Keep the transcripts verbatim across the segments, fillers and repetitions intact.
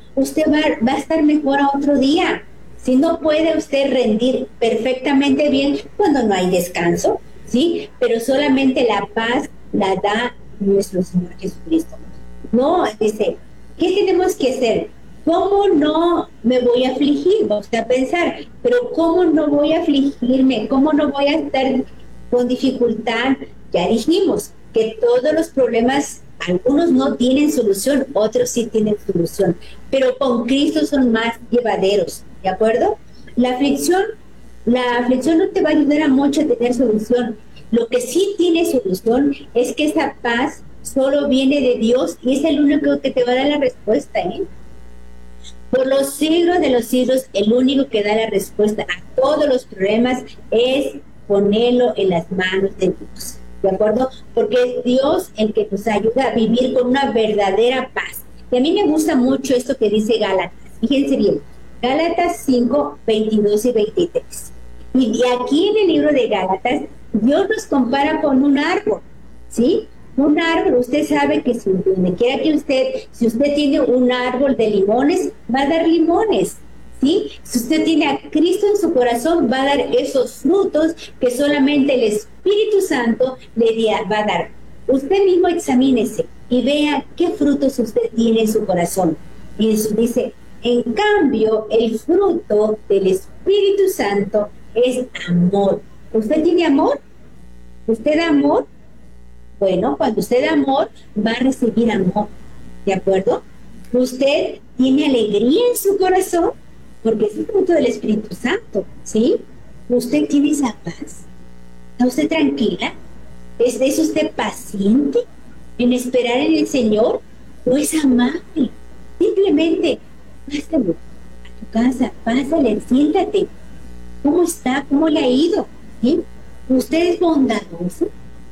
usted va, va a estar mejor a otro día. Si no puede usted rendir perfectamente bien cuando no hay descanso, ¿sí? Pero solamente la paz la da nuestro Señor Jesucristo. No, dice, ¿qué tenemos que hacer? ¿Cómo no me voy a afligir? Vamos a pensar, pero ¿cómo no voy a afligirme? ¿Cómo no voy a estar con dificultad? Ya dijimos que todos los problemas, algunos no tienen solución, otros sí tienen solución, pero con Cristo son más llevaderos, ¿de acuerdo? La aflicción, la aflicción no te va a ayudar a mucho a tener solución. Lo que sí tiene solución es que esa paz solo viene de Dios y es el único que te va a dar la respuesta, ¿eh? Por los siglos de los siglos, el único que da la respuesta a todos los problemas es ponerlo en las manos de Dios, ¿de acuerdo? Porque es Dios el que nos ayuda a vivir con una verdadera paz. Y a mí me gusta mucho esto que dice Gálatas. Fíjense bien, Gálatas cinco, veintidós y veintitrés. Y aquí en el libro de Gálatas, Dios nos compara con un árbol, ¿sí? Un árbol, usted sabe que si donde quiera que usted, si usted tiene un árbol de limones, va a dar limones, ¿sí? Si usted tiene a Cristo en su corazón, va a dar esos frutos que solamente el Espíritu Santo le va a dar. Usted mismo examínese y vea qué frutos usted tiene en su corazón. Y eso dice, en cambio, el fruto del Espíritu Santo es amor. ¿Usted tiene amor? ¿Usted da amor? Bueno, cuando usted da amor, va a recibir amor, ¿de acuerdo? Usted tiene alegría en su corazón, porque es el fruto del Espíritu Santo, ¿sí? Usted tiene esa paz. ¿Está usted tranquila? ¿Es, es usted paciente en esperar en el Señor? ¿O es amable? Simplemente, pásalo a tu casa, pásale, siéntate. ¿Cómo está? ¿Cómo le ha ido? ¿Sí? ¿Usted es bondadoso?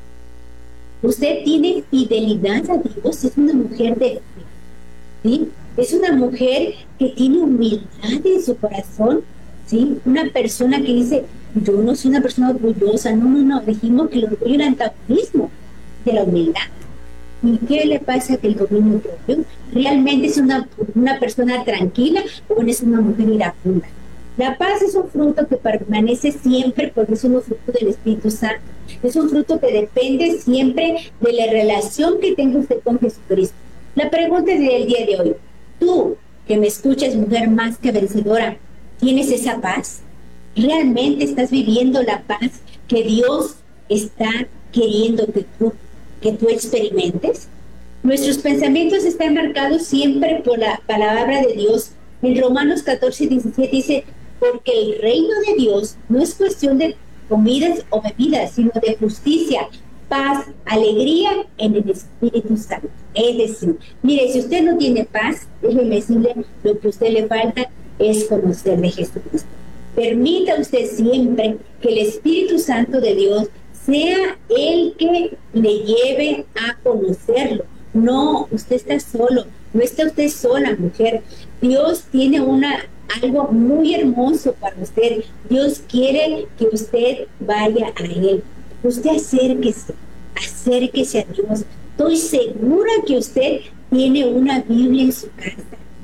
Usted tiene fidelidad a Dios, es una mujer de fe, ¿sí? Es una mujer que tiene humildad en su corazón, ¿sí? Una persona que dice, yo no soy una persona orgullosa, no, no, no, dijimos que el orgullo era antagonismo de la humildad. ¿Y qué le pasa que el dominio propio realmente es una, una persona tranquila o es una mujer iracunda? La paz es un fruto que permanece siempre porque es un fruto del Espíritu Santo. Es un fruto que depende siempre de la relación que tenga usted con Jesucristo. La pregunta del día de hoy, tú que me escuchas, mujer más que vencedora, ¿tienes esa paz? ¿Realmente estás viviendo la paz que Dios está queriendo que tú, que tú experimentes? Nuestros pensamientos están marcados siempre por la palabra de Dios. En Romanos catorce, diecisiete dice, porque el reino de Dios no es cuestión de comidas o bebidas, sino de justicia, paz, alegría en el Espíritu Santo. Es decir, mire, si usted no tiene paz, déjeme decirle, lo que a usted le falta es conocer de Jesucristo. Permita usted siempre que el Espíritu Santo de Dios sea el que le lleve a conocerlo. No, usted está solo, no está usted sola, mujer. Dios tiene una algo muy hermoso para usted. Dios quiere que usted vaya a Él. Usted acérquese, acérquese a Dios. Estoy segura que usted tiene una Biblia en su casa.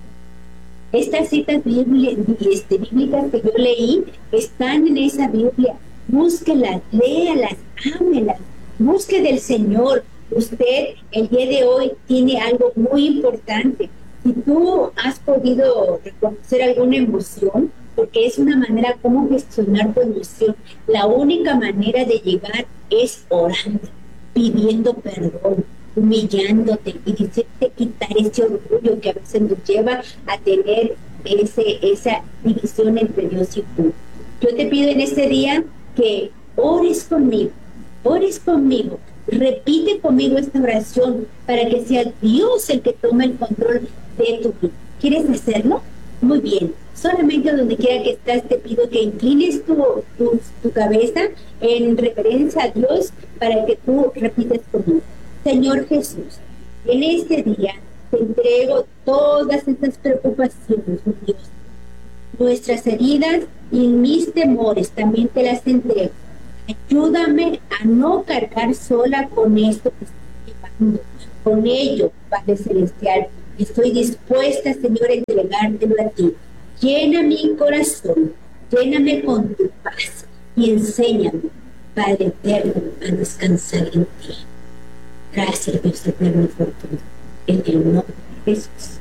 Estas citas bíblicas, este, bíblicas que yo leí están en esa Biblia. Búsquelas, léalas, ámelas, busque del Señor. Usted el día de hoy tiene algo muy importante. Si tú has podido reconocer alguna emoción, porque es una manera como gestionar tu emoción, la única manera de llegar es orando, pidiendo perdón, humillándote y decirte quitar ese orgullo que a veces nos lleva a tener ese, esa división entre Dios y tú. Yo te pido en este día que ores conmigo, ores conmigo, repite conmigo esta oración para que sea Dios el que tome el control de tu vida. ¿Quieres hacerlo? Muy bien. Solamente donde quiera que estás te pido que inclines tu, tu, tu cabeza en reverencia a Dios para que tú repitas conmigo. Señor Jesús, en este día te entrego todas estas preocupaciones, oh Dios. Nuestras heridas y mis temores también te las entrego. Ayúdame a no cargar sola con esto que estoy llevando. Con ello, Padre Celestial, Estoy dispuesta, Señor, a entregártelo a ti. Llena mi corazón, lléname con tu paz y enséñame, Padre eterno, a descansar en ti. Gracias, Dios eterno, por todo. En el nombre de Jesús.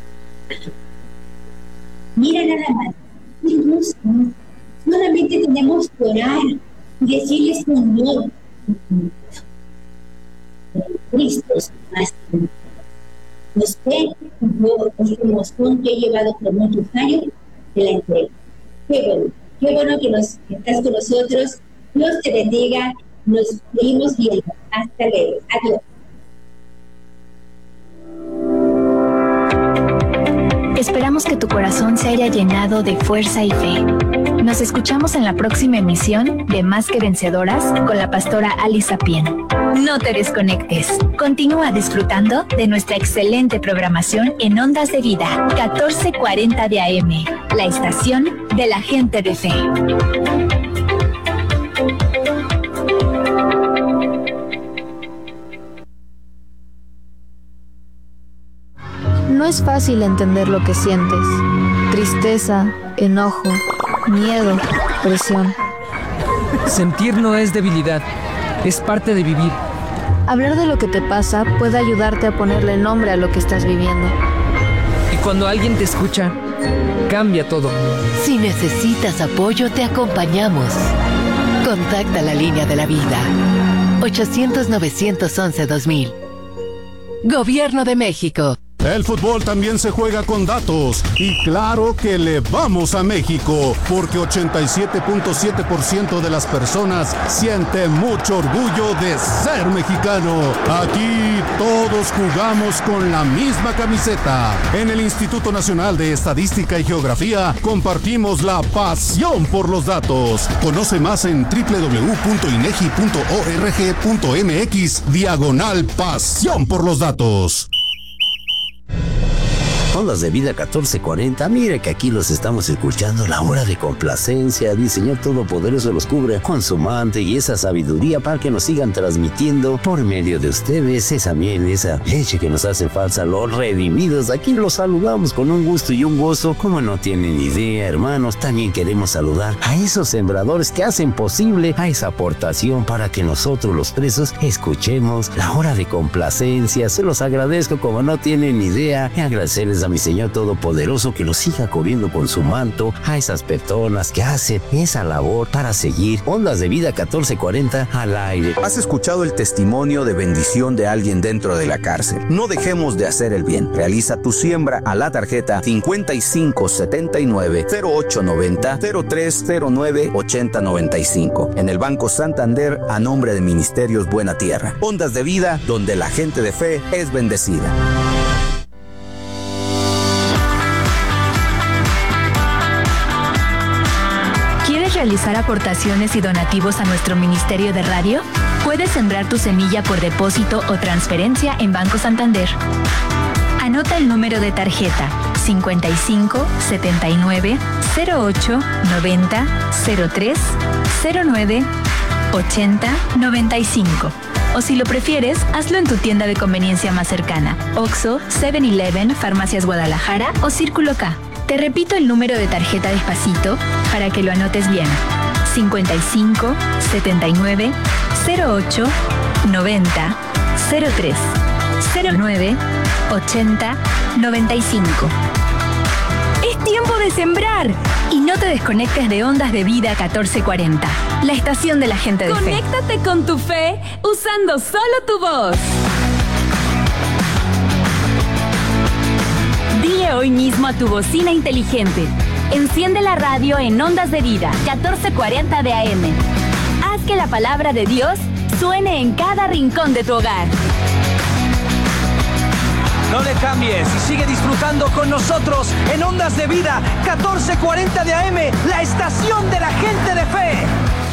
Mira nada más. Dios, solamente tenemos que orar y decirle, Señor, Cristo es más. No sé, yo, esta emoción que he llevado por muchos años, te la entrego. Qué bueno, qué bueno que, nos, que estás con nosotros. Dios te bendiga. Nos seguimos viendo. Hasta luego. Adiós. Esperamos que tu corazón se haya llenado de fuerza y fe. Nos escuchamos en la próxima emisión de Más que Vencedoras con la pastora Alice Sapien. No te desconectes. Continúa disfrutando de nuestra excelente programación en Ondas de Vida, catorce cuarenta de A M, la estación de la gente de fe. No es fácil entender lo que sientes. Tristeza, enojo, miedo, presión. Sentir no es debilidad, es parte de vivir. Hablar de lo que te pasa puede ayudarte a ponerle nombre a lo que estás viviendo. Y cuando alguien te escucha, cambia todo. Si necesitas apoyo, te acompañamos. Contacta la línea de la vida. ochocientos, novecientos once, dos mil. Gobierno de México. El fútbol también se juega con datos y claro que le vamos a México porque ochenta y siete punto siete por ciento de las personas siente mucho orgullo de ser mexicano. Aquí todos jugamos con la misma camiseta. En el Instituto Nacional de Estadística y Geografía compartimos la pasión por los datos. Conoce más en doble u doble u doble u punto inegi punto org punto mx diagonal pasión por los datos. Ondas de Vida catorce cuarenta, mire que aquí los estamos escuchando, la hora de complacencia. El Señor Todopoderoso los cubre con su manto y esa sabiduría para que nos sigan transmitiendo por medio de ustedes esa miel, esa leche que nos hace falta, los redimidos. Aquí los saludamos con un gusto y un gozo, como no tienen idea, hermanos. También queremos saludar a esos sembradores que hacen posible a esa aportación para que nosotros los presos escuchemos la hora de complacencia. Se los agradezco como no tienen idea y agradecerles a mi Señor Todopoderoso que los siga cubriendo con su manto a esas personas que hacen esa labor para seguir Ondas de Vida catorce cuarenta al aire. ¿Has escuchado el testimonio de bendición de alguien dentro de la cárcel? No dejemos de hacer el bien. Realiza tu siembra a la tarjeta cincuenta y cinco setenta y nueve cero ocho noventa cero tres cero nueve ochenta noventa y cinco en el Banco Santander a nombre de Ministerios Buena Tierra. Ondas de Vida, donde la gente de fe es bendecida. ¿Realizar aportaciones y donativos a nuestro Ministerio de Radio? Puedes sembrar tu semilla por depósito o transferencia en Banco Santander. Anota el número de tarjeta cincuenta y cinco setenta y nueve cero ocho noventa cero tres cero nueve ochenta noventa y cinco. O si lo prefieres, hazlo en tu tienda de conveniencia más cercana: Oxxo, seven eleven, Farmacias Guadalajara o Círculo K. Te repito el número de tarjeta despacito para que lo anotes bien: cincuenta y cinco setenta y nueve cero ocho noventa cero tres cero nueve ochenta noventa y cinco. Es tiempo de sembrar y no te desconectes de Ondas de Vida catorce cuarenta, la estación de la gente de fe. Conéctate con tu fe usando solo tu voz. Dile hoy mismo a tu bocina inteligente: enciende la radio en Ondas de Vida catorce cuarenta de A M. Haz que la palabra de Dios suene en cada rincón de tu hogar. No le cambies y sigue disfrutando con nosotros en Ondas de Vida catorce cuarenta de A M, la estación de la gente de fe.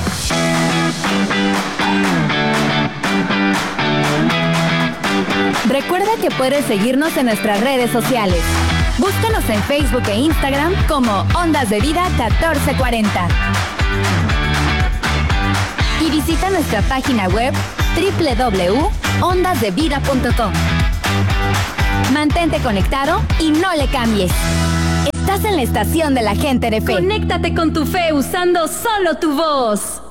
Recuerda que puedes seguirnos en nuestras redes sociales. Búscanos en Facebook e Instagram como Ondas de Vida catorce cuarenta. Y visita nuestra página web doble u doble u doble u punto ondas de vida punto com. Mantente conectado y no le cambies. Estás en la estación de la gente de fe. Conéctate con tu fe usando solo tu voz.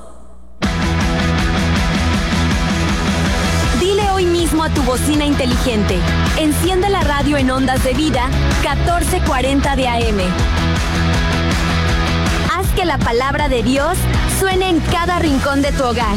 Dile hoy mismo a tu bocina inteligente: enciende la radio en Ondas de Vida catorce cuarenta de A M. Haz que la palabra de Dios suene en cada rincón de tu hogar.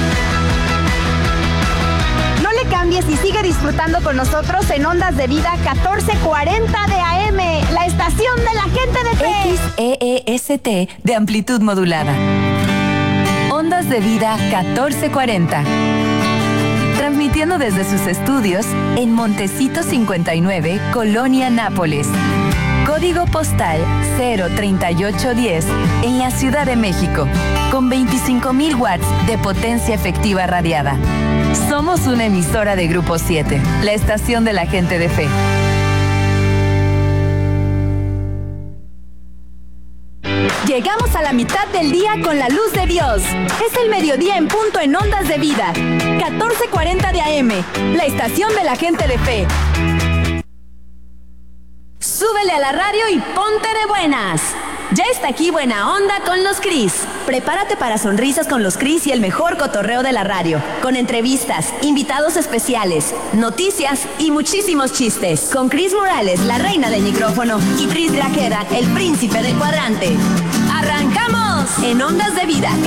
No le cambies y sigue disfrutando con nosotros en Ondas de Vida catorce cuarenta de A M, la estación de la gente de fe. X E E S T de amplitud modulada. Ondas de Vida catorce cuarenta. Transmitiendo desde sus estudios en Montecito cincuenta y nueve, Colonia Nápoles. Código postal cero treinta y ocho diez en la Ciudad de México, con veinticinco mil watts de potencia efectiva radiada. Somos una emisora de Grupo siete, la estación de la gente de fe. Llegamos a la mitad del día con la luz de Dios. Es el mediodía en punto en Ondas de Vida catorce cuarenta de A M, la estación de la gente de fe. Súbele a la radio y ponte de buenas. Ya está aquí Buena Onda con los Cris. Prepárate para sonrisas con los Cris y el mejor cotorreo de la radio, con entrevistas, invitados especiales, noticias y muchísimos chistes. Con Cris Morales, la reina del micrófono, y Cris Grajeda, el príncipe del cuadrante. ¡Arrancamos! En Ondas de Vida